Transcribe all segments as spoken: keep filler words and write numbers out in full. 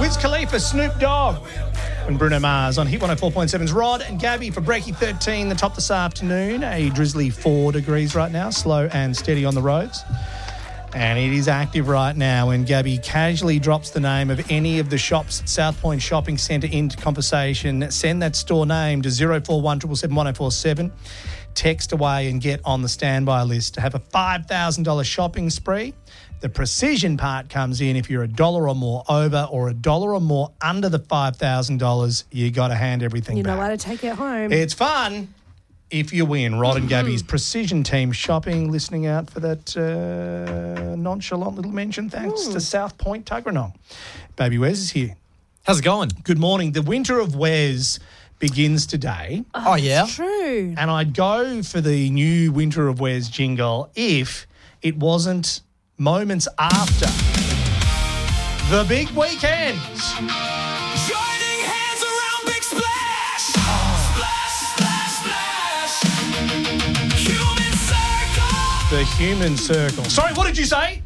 Wiz Khalifa, Snoop Dogg and Bruno Mars on Hit one oh four point seven's Rod and Gabby for Breaky thirteen, the top this afternoon. A drizzly four degrees right now, slow and steady on the roads. And it is active right now when Gabby casually drops the name of any of the shops at South Point Shopping Centre into conversation. Send that store name to zero four one seven seven one oh four seven. Text away and get on the standby list to have a five thousand dollars shopping spree. The precision part comes in if you're a dollar or more over or a dollar or more under the five thousand dollars, you got to hand everything You're back. not allowed to take it home. It's fun if you win. Rod and Gabby's Precision Team Shopping, listening out for that uh, nonchalant little mention. Thanks Mm. to South Point Tuggeranong. Baby Wes is here. How's it going? Good morning. The winter of Wes begins today. Oh, oh yeah? True. And I'd go for the new Winter of Wes jingle if it wasn't moments after the big weekend. Joining hands around Big Splash. Splash, splash, splash. Human circle. The human circle. Sorry, what did you say?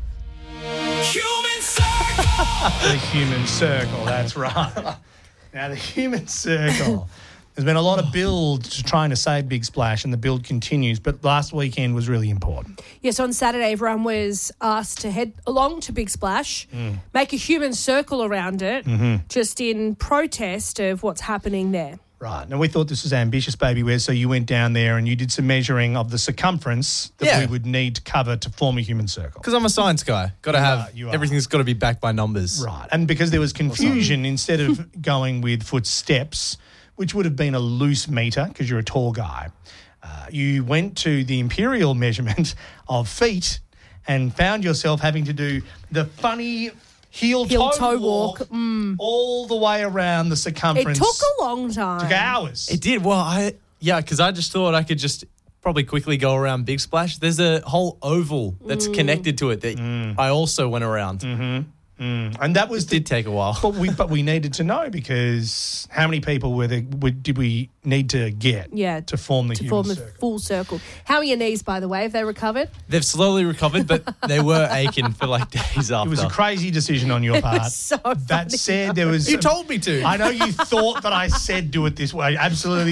Human circle. The human circle, that's right. Now, the human circle. There's been a lot of build to trying to save Big Splash, and the build continues, but last weekend was really important. Yes, on Saturday, everyone was asked to head along to Big Splash, Mm. make a human circle around it, Mm-hmm. just in protest of what's happening there. Right. Now, we thought this was ambitious, Baby Wes, so you went down there and you did some measuring of the circumference that Yeah. we would need to cover to form a human circle. Because I'm a science guy. Got to You have, are, you are. everything's got to be backed by numbers. Right. And because there was confusion, instead of going with footsteps, which would have been a loose metre because you're a tall guy, uh, you went to the imperial measurement of feet and found yourself having to do the funny heel-toe Heel-toe walk, walk, mm. all the way around the It circumference. took a long time. Took hours. It did. Well, I yeah, because I just thought I could just probably quickly go around Big Splash. There's a whole oval that's Mm. connected to it that I also went around. Mm-hmm. Mm. And that was It did take a while. But we but we needed to know because how many people were there, were, did we need to get Yeah, to form the to human form the circle? full circle. How are your knees, by the way? Have they recovered? They've slowly recovered, but they were aching for like days after. It was a crazy decision on your part. So that funny. said, there was You told me to. I know you thought that I said do it this way. Absolutely.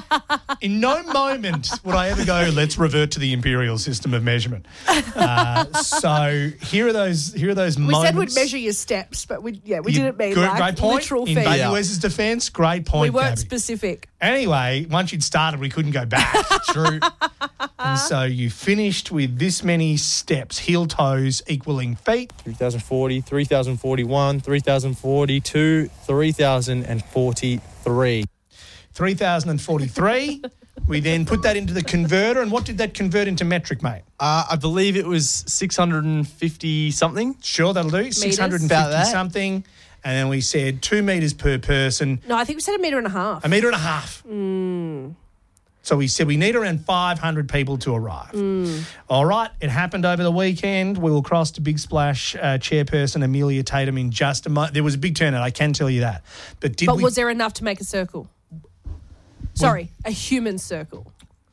In no moment would I ever go, let's revert to the imperial system of measurement. Uh, so here are those here are those We moments. said we'd measure your steps, but we yeah we You- didn't mean good, like great point. literal In feet. Baby Yeah. Wes's defence, great We point, weren't Gabby. specific. Anyway, once you'd started, we couldn't go back. True. And so you finished with this many steps, heel toes equaling feet. three thousand forty, three thousand forty-one, three thousand forty-two, three thousand forty-three. three thousand forty-three. We then put that into the converter. And what did that convert into metric, mate? Uh, I believe it was six hundred fifty something. Sure, that'll do. six hundred fifty About that. something. And then we said two metres per person, No, I think we said a metre and a half. a metre and a half. Mm. So we said we need around five hundred people to arrive. Mm. All right, it happened over the weekend. We will cross to Big Splash uh, chairperson Amelia Tatum in just a moment. There was a big turnout, I can tell you that. But did But we? was there enough to make a circle? Sorry, a human circle.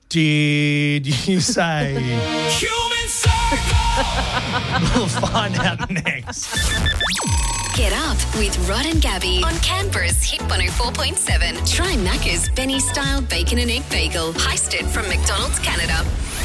Did you say? Human circle. We'll find out next. Get up with Rod and Gabby on Canberra's Hit one oh four point seven. Try Macca's Benny-style bacon and egg bagel, heisted from McDonald's Canada.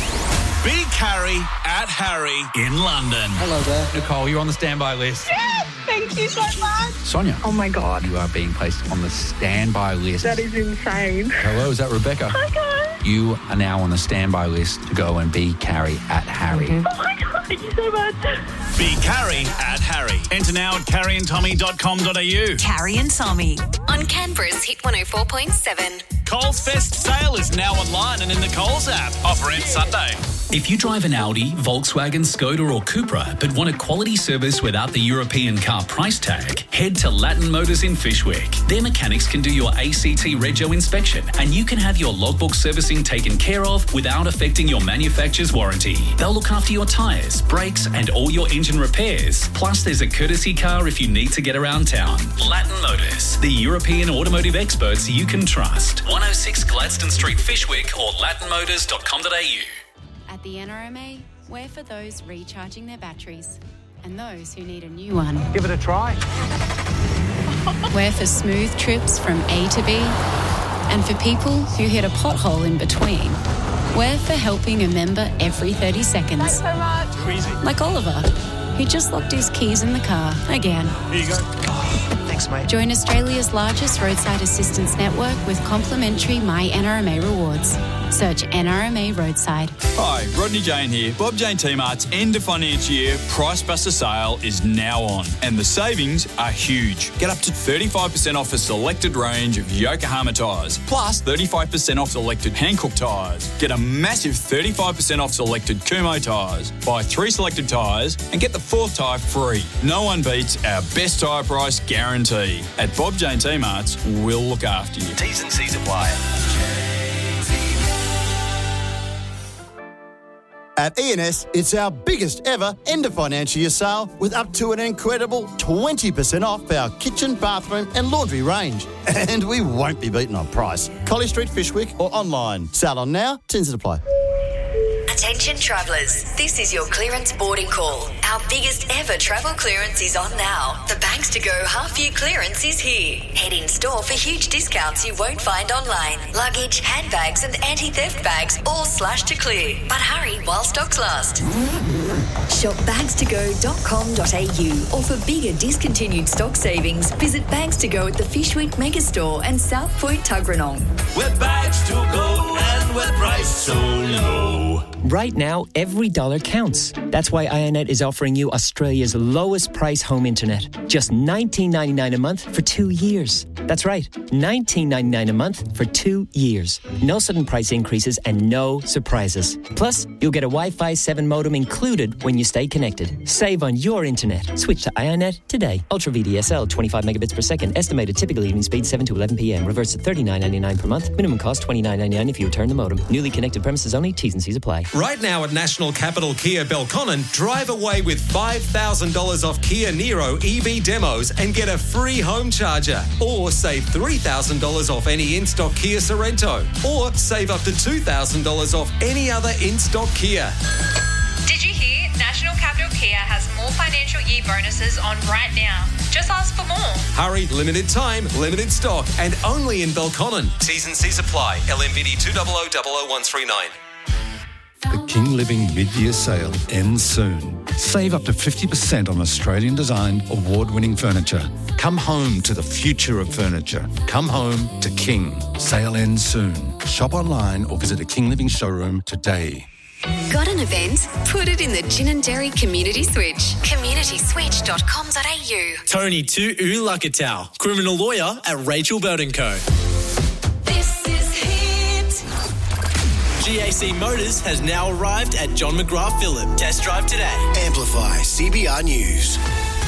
Big Harry at Harry in London. Hello there. Nicole, you're on the standby list. Yes, thank you so much. Sonia. Oh my God. You are being placed on the standby list. That is insane. Hello, is that Rebecca? Hi, guys. You are now on the standby list to go and be Carrie at Harry. Oh my God, thank you so much. Big Harry at Harry. Enter now at carrie and tommy dot com dot a u. Carrie and Tommy on Canberra's Hit one oh four point seven. Coles Fest sale is now online and in the Coles app. Offer ends Sunday. If you drive an Audi, Volkswagen, Skoda or Cupra but want a quality service without the European car price tag, head to Latin Motors in Fishwick. Their mechanics can do your A C T Rego inspection and you can have your logbook servicing taken care of without affecting your manufacturer's warranty. They'll look after your tyres, brakes and all your engine repairs. Plus there's a courtesy car if you need to get around town. Latin Motors, the European automotive experts you can trust. one oh six Gladstone Street, Fishwick or latin motors dot com dot a u. At the N R M A, we're for those recharging their batteries and those who need a new one. Give it a try. We're for smooth trips from A to B, and for people who hit a pothole in between. We're for helping a member every thirty seconds. Thanks so much. Too easy. Like Oliver, who just locked his keys in the car again. Here you go. Thanks, mate. Join Australia's largest roadside assistance network with complimentary My N R M A rewards. Search N R M A Roadside. Hi, Rodney Jane here. Bob Jane T-Mart's end of financial year Price Buster sale is now on, and the savings are huge. Get up to thirty-five percent off a selected range of Yokohama tyres, plus thirty-five percent off selected Hankook tyres. Get a massive thirty-five percent off selected Kumho tyres. Buy three selected tyres and get the fourth tyre free. No one beats our best tyre price guarantee. At Bob Jane T-Mart's, we'll look after you. T's and C's apply. At E and S, it's our biggest ever end of financial year sale with up to an incredible twenty percent off our kitchen, bathroom and laundry range. And we won't be beaten on price. Collie Street, Fishwick or online. Sale on now, tins to apply. Attention travellers, this is your clearance boarding call. Our biggest ever travel clearance is on now. The Banks to Go half year clearance is here. Head in store for huge discounts you won't find online. Luggage, handbags and anti-theft bags all slashed to clear. But hurry while stocks last. Shop bags to go dot com dot a u or for bigger discontinued stock savings, visit Bags to Go at the Fishwick Megastore and South Point Tuggeranong. We're bags to go and we're priced so low. Right now, every dollar counts. That's why iiNet is offering you Australia's lowest price home internet. Just nineteen ninety-nine a month for two years. That's right, nineteen ninety-nine a month for two years. No sudden price increases and no surprises. Plus, you'll get a Wi-Fi seven modem included when you stay connected. Save on your internet. Switch to iiNet today. Ultra V D S L, twenty-five megabits per second. Estimated typical evening speed seven to eleven p.m. Reverse at thirty-nine ninety-nine per month. Minimum cost twenty-nine ninety-nine if you return the modem. Newly connected premises only. T's and C's apply. Right now at National Capital Kia Belconnen, drive away with five thousand dollars off Kia Niro E V demos and get a free home charger. Or save three thousand dollars off any in-stock Kia Sorrento. Or save up to two thousand dollars off any other in-stock Kia. Did you hear? National Capital Kia has more financial year bonuses on right now. Just ask for more. Hurry, limited time, limited stock, and only in Belconnen. T's and C's apply. L M V D two zero zero zero zero one three nine. The King Living mid-year sale ends soon. Save up to fifty percent on Australian-designed, award-winning furniture. Come home to the future of furniture. Come home to King. Sale ends soon. Shop online or visit a King Living showroom today. Got an event? Put it in the Ginninderry Community Switch. community switch dot com dot a u. Tony Tu Ulakatau, criminal lawyer at Rachel Bird and Co. G A C Motors has now arrived at John McGrath Phillip. Test drive today. Amplify C B R News.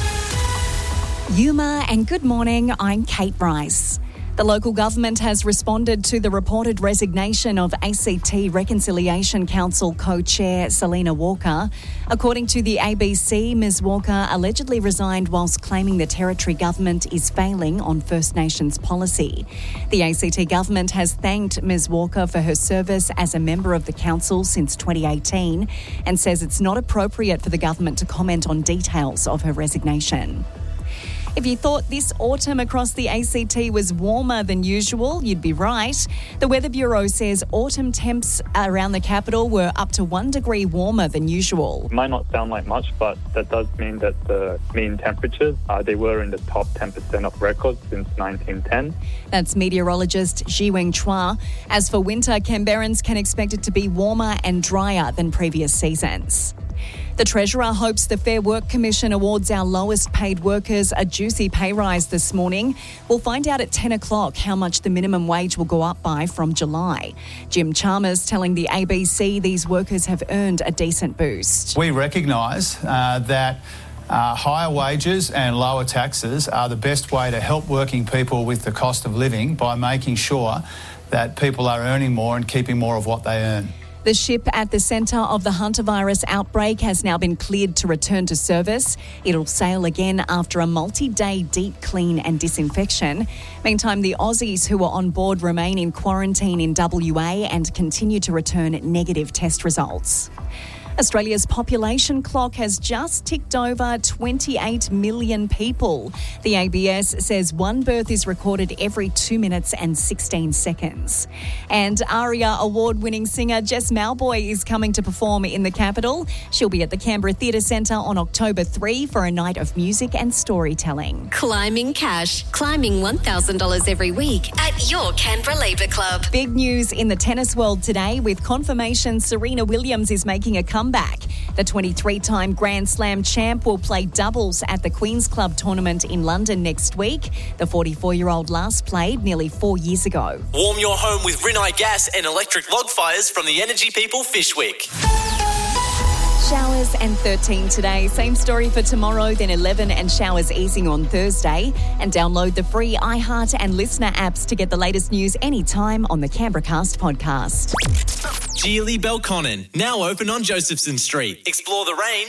Yuma and good morning, I'm Kate Bryce. The local government has responded to the reported resignation of A C T Reconciliation Council co-chair Selena Walker. According to the A B C, Miz Walker allegedly resigned whilst claiming the territory government is failing on First Nations policy. The A C T government has thanked Miz Walker for her service as a member of the council since twenty eighteen and says it's not appropriate for the government to comment on details of her resignation. If you thought this autumn across the A C T was warmer than usual, you'd be right. The Weather Bureau says autumn temps around the capital were up to one degree warmer than usual. It might not sound like much, but that does mean that the mean temperatures, uh, they were in the top ten percent of records since nineteen ten. That's meteorologist Jiweng Chua. As for winter, Canberrans can expect it to be warmer and drier than previous seasons. The Treasurer hopes the Fair Work Commission awards our lowest paid workers a juicy pay rise this morning. We'll find out at ten o'clock how much the minimum wage will go up by from July. Jim Chalmers telling the A B C these workers have earned a decent boost. We recognise uh, that uh, higher wages and lower taxes are the best way to help working people with the cost of living by making sure that people are earning more and keeping more of what they earn. The ship at the centre of the hantavirus outbreak has now been cleared to return to service. It'll sail again after a multi-day deep clean and disinfection. Meantime, the Aussies who are on board remain in quarantine in W A and continue to return negative test results. Australia's population clock has just ticked over twenty-eight million people. The A B S says one birth is recorded every two minutes and sixteen seconds. And ARIA award-winning singer Jess Mauboy is coming to perform in the capital. She'll be at the Canberra Theatre Centre on October third for a night of music and storytelling. Climbing cash. Climbing one thousand dollars every week at your Canberra Labour Club. Big news in the tennis world today with confirmation Serena Williams is making a comeback. The twenty-three-time Grand Slam champ will play doubles at the Queen's Club tournament in London next week. The forty-four-year-old last played nearly four years ago. Warm your home with Rinnai gas and electric log fires from the Energy People Fishwick. Showers and thirteen today. Same story for tomorrow, then eleven and showers easing on Thursday. And download the free iHeart and Listener apps to get the latest news anytime on the Canberra Cast podcast. Geely Belconnen, now open on Josephson Street. Explore the range